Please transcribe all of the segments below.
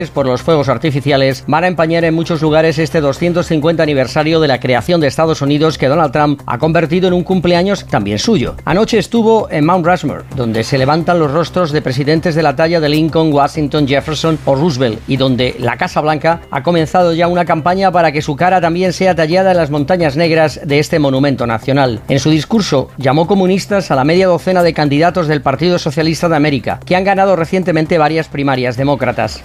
por los fuegos artificiales van a empañar en muchos lugares este 250 aniversario de la creación de Estados Unidos, que Donald Trump ha convertido en un cumpleaños también suyo. Anoche estuvo en Mount Rushmore, donde se levantan los rostros de presidentes de la talla de Lincoln, Washington, Jefferson o Roosevelt, y donde la Casa Blanca ha comenzado ya una campaña para que su cara también sea tallada en las montañas negras de este monumento nacional. En su discurso llamó comunistas a la media docena de candidatos del Partido Socialista de América, que han ganado recientemente varias primarias demócratas.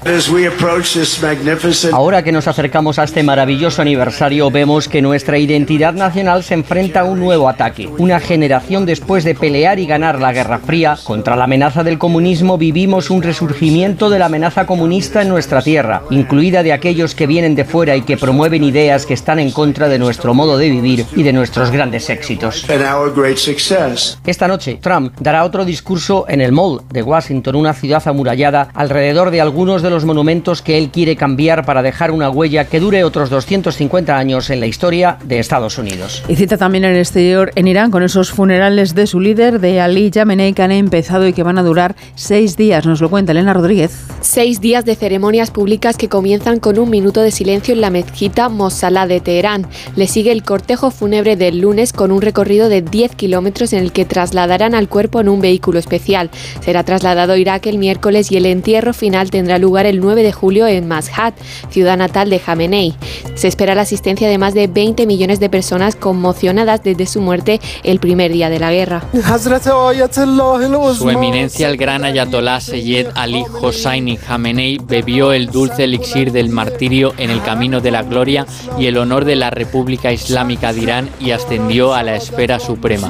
Ahora que nos acercamos a este maravilloso aniversario, vemos que nuestra identidad nacional se enfrenta a un nuevo ataque. Una generación después de pelear y ganar la Guerra Fría contra la amenaza del comunismo, vivimos un resurgimiento de la amenaza comunista en nuestra tierra, incluida de aquellos que vienen de fuera y que promueven ideas que están en contra de nuestro modo de vivir y de nuestros grandes éxitos. Esta noche, Trump dará otro discurso en el Mall de Washington, una ciudad amurallada, alrededor de algunos de los monumentos que él quiere cambiar para dejar una huella que dure otros 250 años en la historia de Estados Unidos. Y cita también el exterior en Irán, con esos funerales de su líder, de Ali Khamenei, que han empezado y que van a durar 6 días. Nos lo cuenta Elena Rodríguez. 6 días de ceremonias públicas que comienzan con un minuto de silencio en la mezquita Mossalá de Teherán. Le sigue el cortejo fúnebre del lunes, con un recorrido de 10 kilómetros en el que trasladarán al cuerpo en un vehículo especial. Será trasladado a Irak el miércoles y el entierro final tendrá lugar el 9 de julio en Mashhad, ciudad natal de Khamenei. Se espera la asistencia de más de 20 millones de personas conmocionadas desde su muerte el primer día de la guerra. Su eminencia el gran ayatolá Seyed Ali Hosseini Khamenei bebió el dulce elixir del martirio en el camino de la gloria y el honor de la República Islámica de Irán y ascendió a la esfera suprema.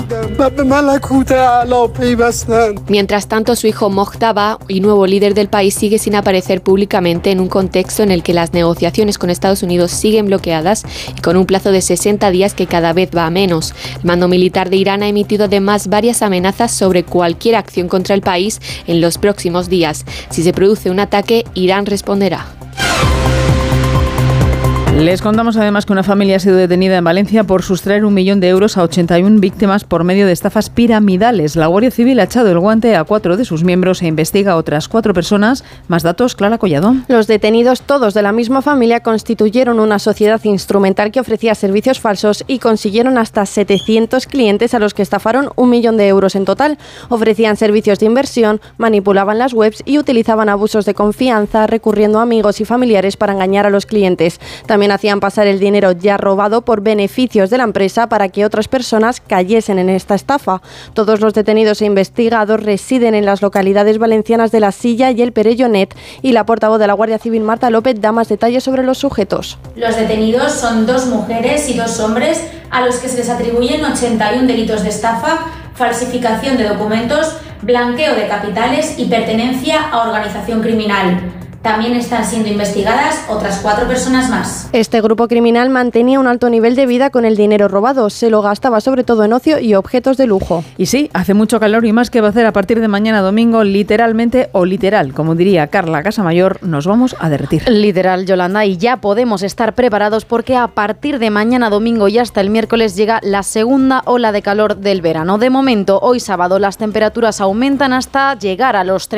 Mientras tanto, su hijo Mojtaba, y nuevo líder del país, sigue sin aparecer públicamente en un contexto en el que las negociaciones con Estados Unidos siguen bloqueadas y con un plazo de 60 días que cada vez va a menos. El mando militar de Irán ha emitido además varias amenazas sobre cualquier acción contra el país en los próximos días. Si se produce un ataque, Irán responderá. Les contamos además que una familia ha sido detenida en Valencia por sustraer 1 millón de euros a 81 víctimas por medio de estafas piramidales. La Guardia Civil ha echado el guante a 4 de sus miembros e investiga a otras 4 personas. Más datos, Clara Collado. Los detenidos, todos de la misma familia, constituyeron una sociedad instrumental que ofrecía servicios falsos y consiguieron hasta 700 clientes a los que estafaron 1 millón de euros en total. Ofrecían servicios de inversión, manipulaban las webs y utilizaban abusos de confianza, recurriendo a amigos y familiares para engañar a los clientes. También hacían pasar el dinero ya robado por beneficios de la empresa para que otras personas cayesen en esta estafa. Todos los detenidos e investigados residen en las localidades valencianas de La Silla y El Perellonet, y la portavoz de la Guardia Civil, Marta López, da más detalles sobre los sujetos. Los detenidos son 2 mujeres y 2 hombres a los que se les atribuyen 81 delitos de estafa, falsificación de documentos, blanqueo de capitales y pertenencia a organización criminal. También están siendo investigadas otras 4 personas más. Este grupo criminal mantenía un alto nivel de vida con el dinero robado. Se lo gastaba sobre todo en ocio y objetos de lujo. Y sí, hace mucho calor y más que va a hacer a partir de mañana domingo, literalmente o literal, como diría Carla Casamayor, nos vamos a derretir. Literal, Yolanda, y ya podemos estar preparados porque a partir de mañana domingo y hasta el miércoles llega la segunda ola de calor del verano. De momento, hoy sábado, las temperaturas aumentan hasta llegar a los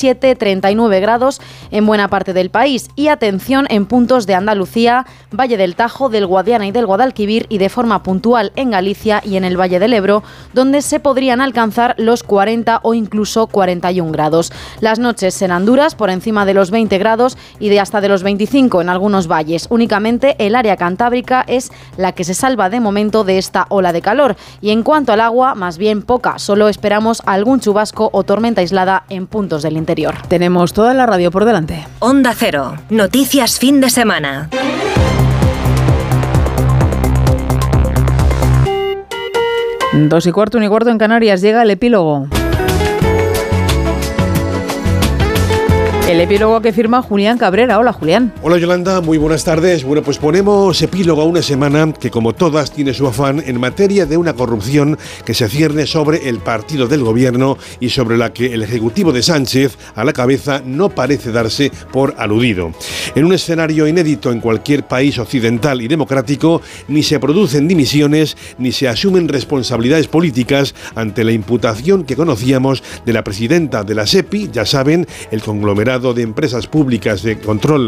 37-39 grados en buena parte del país, y atención en puntos de Andalucía, Valle del Tajo, del Guadiana y del Guadalquivir, y de forma puntual en Galicia y en el Valle del Ebro, donde se podrían alcanzar los 40 o incluso 41 grados. Las noches serán duras, por encima de los 20 grados y de hasta de los 25 en algunos valles. Únicamente el área cantábrica es la que se salva de momento de esta ola de calor, y en cuanto al agua, más bien poca. Solo esperamos algún chubasco o tormenta aislada en puntos del interior. Tenemos toda la radio por delante. Onda Cero. Noticias fin de semana. Dos y cuarto, 1:15 en Canarias. Llega el epílogo. El epílogo que firma Julián Cabrera. Hola, Julián. Hola, Yolanda, muy buenas tardes. Bueno, pues ponemos epílogo a una semana que, como todas, tiene su afán en materia de una corrupción que se cierne sobre el partido del gobierno y sobre la que el Ejecutivo de Sánchez, a la cabeza, no parece darse por aludido. En un escenario inédito en cualquier país occidental y democrático, ni se producen dimisiones ni se asumen responsabilidades políticas ante la imputación que conocíamos de la presidenta de la SEPI, ya saben, el conglomerado de empresas públicas de control